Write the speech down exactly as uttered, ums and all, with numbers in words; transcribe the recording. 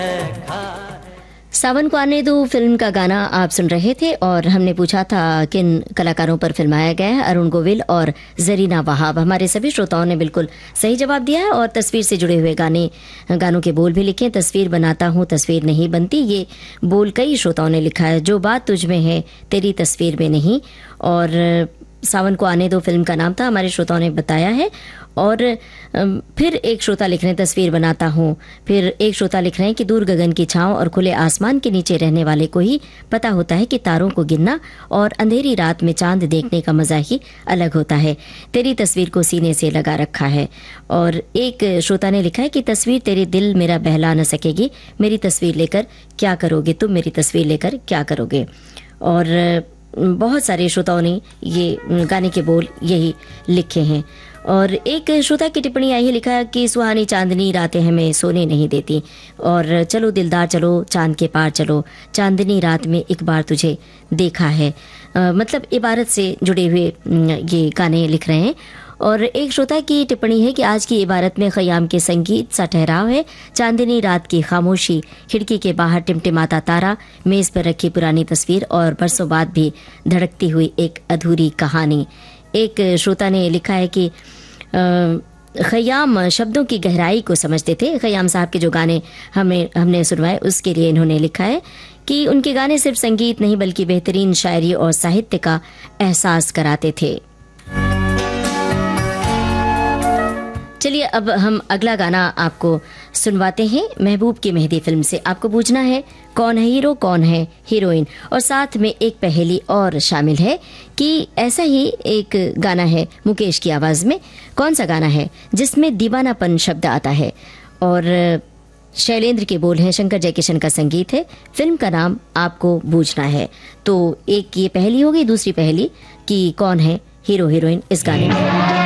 सावन को आने दो फिल्म का गाना आप सुन रहे थे और हमने पूछा था किन कलाकारों पर फिल्माया गया है। अरुण गोविल और जरीना वहाब। हमारे सभी श्रोताओं ने बिल्कुल सही जवाब दिया है और तस्वीर से जुड़े हुए गाने गानों के बोल भी लिखे। तस्वीर बनाता हूँ तस्वीर नहीं बनती, ये बोल कई श्रोताओं ने लिखा है। जो बात तुझ में है तेरी तस्वीर में नहीं, और सावन को आने दो फिल्म का नाम था, हमारे श्रोताओं ने बताया है। और फिर एक श्रोता लिख रहे हैं तस्वीर बनाता हूँ। फिर एक श्रोता लिख रहे हैं कि दूर गगन की छांव और खुले आसमान के नीचे रहने वाले को ही पता होता है कि तारों को गिनना और अंधेरी रात में चांद देखने का मजा ही अलग होता है। तेरी तस्वीर को सीने से लगा रखा है। और एक श्रोता ने लिखा है कि तस्वीर तेरे दिल मेरा बहला न सकेगी, मेरी तस्वीर लेकर क्या करोगे तुम, मेरी तस्वीर लेकर क्या करोगे। और बहुत सारे श्रोताओं ने ये गाने के बोल यही लिखे हैं। और एक श्रोता की टिप्पणी आई है, लिखा है कि सुहानी चांदनी रातें हमें सोने नहीं देती, और चलो दिलदार चलो चांद के पार चलो, चांदनी रात में एक बार तुझे देखा है। आ, मतलब इबारत से जुड़े हुए ये गाने लिख रहे हैं। और एक श्रोता की टिप्पणी है कि आज की इबारत में ख़याम के संगीत सा ठहराव है, चांदनी रात की खामोशी, खिड़की के बाहर टिमटिमाता तारा, मेज़ पर रखी पुरानी तस्वीर और बरसों बाद भी धड़कती हुई एक अधूरी कहानी। एक श्रोता ने लिखा है कि ख़याम शब्दों की गहराई को समझते थे। ख़याम साहब के जो गाने हमें हमने सुनवाए उसके लिए इन्होंने लिखा है कि उनके गाने सिर्फ संगीत नहीं बल्कि बेहतरीन शायरी और साहित्य का एहसास कराते थे। चलिए अब हम अगला गाना आपको सुनवाते हैं महबूब की मेहंदी फिल्म से। आपको पूछना है कौन है हीरो कौन है हीरोइन, और साथ में एक पहेली और शामिल है कि ऐसा ही एक गाना है मुकेश की आवाज में, कौन सा गाना है जिसमें दीवानापन शब्द आता है। और शैलेंद्र के बोल हैं, शंकर जयकिशन का संगीत है, फिल्म का नाम आपको बूझना है। तो एक ये पहेली होगी, दूसरी पहेली कि कौन है हीरो हीरोइन इस गाने में।